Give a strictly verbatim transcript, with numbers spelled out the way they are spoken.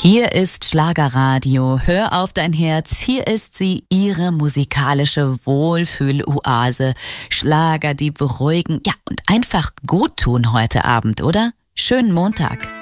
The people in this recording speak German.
Hier ist Schlagerradio. Hör auf dein Herz. Hier ist sie, ihre musikalische Wohlfühloase. Schlager, die beruhigen, ja, und einfach gut tun heute Abend, oder? Schönen Montag.